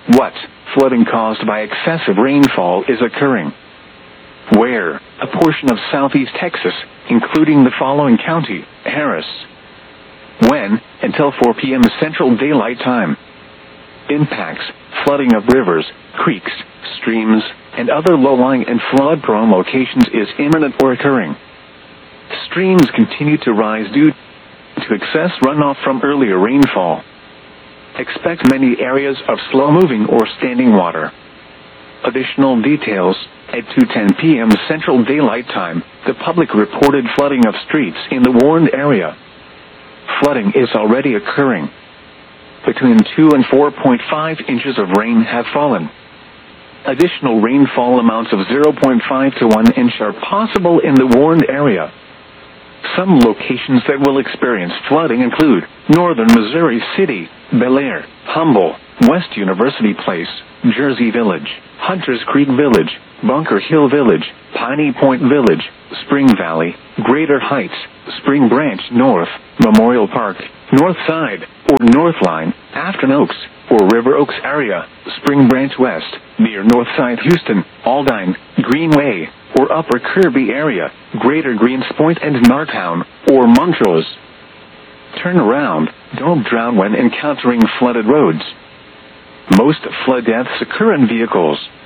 What flooding caused by excessive rainfall is occurring? Where? A portion of southeast Texas, including the following county: Harris. When? Until 4 p.m. Central Daylight Time. Impacts: flooding of rivers, creeks, streams, and other low-lying and flood-prone locations is imminent or occurring. Streams continue to rise due to excess runoff from earlier rainfall. Expect many areas of slow-moving or standing water. Additional details: at 2:10 p.m. Central Daylight Time, the public reported flooding of streets in the warned area. Flooding is already occurring. Between 2 and 4.5 inches of rain have fallen. Additional rainfall amounts of 0.5 to 1 inch are possible in the warned area. Some locations that will experience flooding include northern Missouri City, Bellaire, Humble, West University Place, Jersey Village, Hunters Creek Village, Bunker Hill Village, Piney Point Village, Spring Valley, Greater Heights, Spring Branch North, Memorial Park, North Side, or Northline, Afton Oaks, or River Oaks area, Spring Branch West, near Northside Houston, Aldine, Greenway, or Upper Kirby area, Greater Greenspoint and Nartown, or Montrose. Turn around, don't drown when encountering flooded roads. Most flood deaths occur in vehicles.